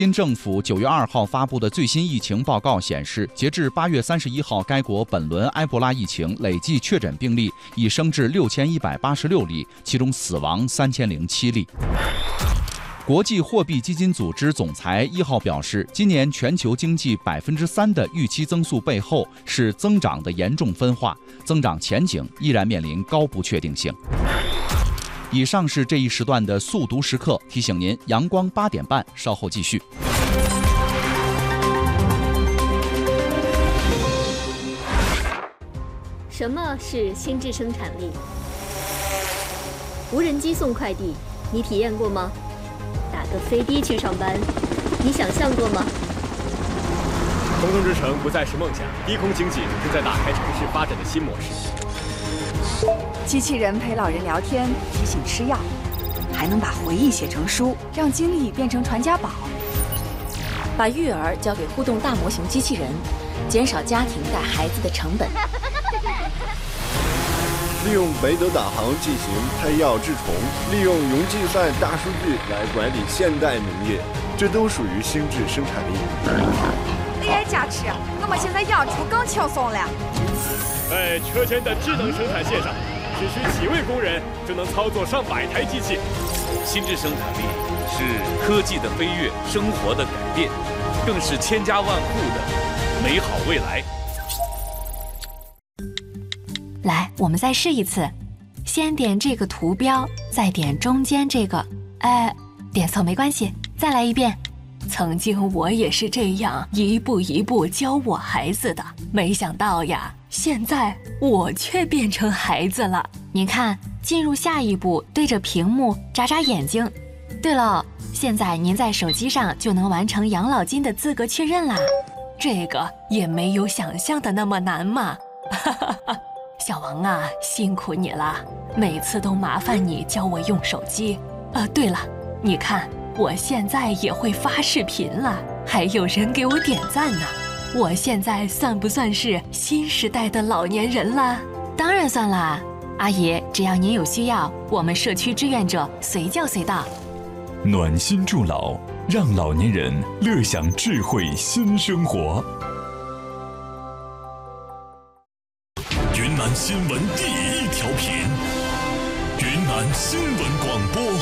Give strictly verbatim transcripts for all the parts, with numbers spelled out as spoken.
新政府九月二号发布的最新疫情报告显示，截至八月三十一号，该国本轮埃博拉疫情累计确诊病例已升至六千一百八十六例，其中死亡三千零七例。国际货币基金组织总裁一号表示，今年全球经济百分之三的预期增速背后是增长的严重分化，增长前景依然面临高不确定性。以上是这一时段的速读时刻，提醒您阳光八点半稍后继续。 什么是心智生产力？无人机送快递，你体验过吗？打个飞的去上班，你想象过吗？ 空中之城不再是梦想，低空经济正在打开城市发展的新模式。 机器人陪老人聊天，提醒吃药，还能把回忆写成书，让经历变成传家宝。 把育儿交给互动大模型机器人，减少家庭带孩子的成本。 利用北斗导航进行配药治虫，利用云计算大数据来管理现代农业，这都属于心智生产力。 A I 加持，我们现在养猪更轻松了。 在车间的智能生产线上，只需几位工人就能操作上百台机器。 心智生产力是科技的飞跃，生活的改变，更是千家万户的美好未来。 来，我们再试一次，先点这个图标，再点中间这个，哎，点错没关系，再来一遍。曾经我也是这样一步一步教我孩子的，没想到呀，现在我却变成孩子了。您看，进入下一步，对着屏幕眨眨眼睛。对了，现在您在手机上就能完成养老金的资格确认啦。这个也没有想象的那么难嘛。哈哈哈。小王啊，辛苦你了，每次都麻烦你教我用手机。啊，对了，你看我现在也会发视频了，还有人给我点赞呢。我现在算不算是新时代的老年人了？当然算啦，阿姨，只要您有需要，我们社区志愿者随叫随到。 暖心助老，让老年人乐享智慧新生活。 云南新闻第一调频，云南新闻广播。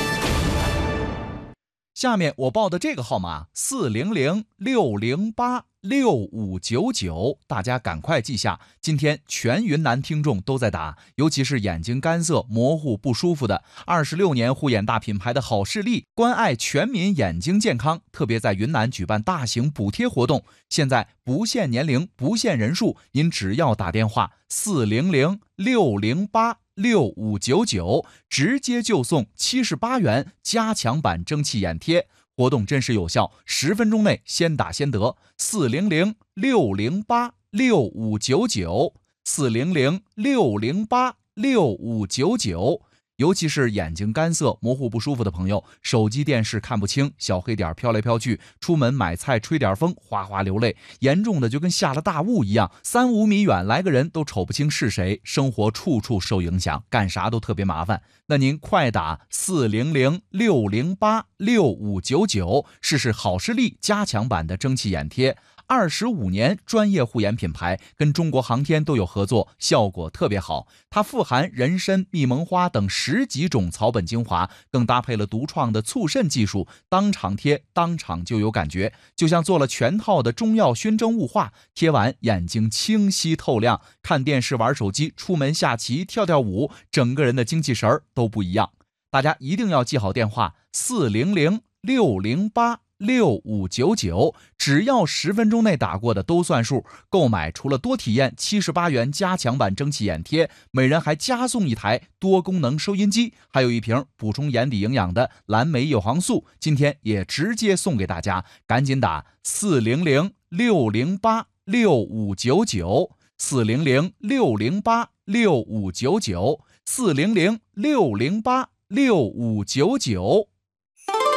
下面我报的这个号码四零零六零八六五九九，大家赶快记下。今天全云南听众都在打，尤其是眼睛干涩、模糊不舒服的。二十六年护眼大品牌的好视力，关爱全民眼睛健康，特别在云南举办大型补贴活动。现在不限年龄、不限人数，您只要打电话四零零六零八六五九九，直接就送七十八元加强版蒸汽眼贴。活动真实有效，十分钟内先打先得。四零零六零八六五九九，四零零六零八六五九九。尤其是眼睛干涩、模糊不舒服的朋友，手机电视看不清，小黑点飘来飘去，出门买菜吹点风，哗哗流泪，严重的就跟下了大雾一样，三五米远来个人都瞅不清是谁，生活处处受影响，干啥都特别麻烦。那您快打四零零六零八六五九九，试试好视力加强版的蒸汽眼贴。二十五年专业护眼品牌，跟中国航天都有合作，效果特别好。它富含人参、蜜蒙花等十几种草本精华，更搭配了独创的促渗技术，当场贴当场就有感觉，就像做了全套的中药熏蒸雾化，贴完眼睛清晰透亮，看电视、玩手机、出门下棋、跳跳舞，整个人的精气神儿都不一样。大家一定要记好电话四零零六零八六五九九，只要十分钟内打过的都算数。购买除了多体验七十八元加强版蒸汽眼贴，每人还加送一台多功能收音机，还有一瓶补充眼底营养的蓝莓叶黄素，今天也直接送给大家。赶紧打四零零六零八六五九九，四零零六零八六五九九，四零零六零八六五九九。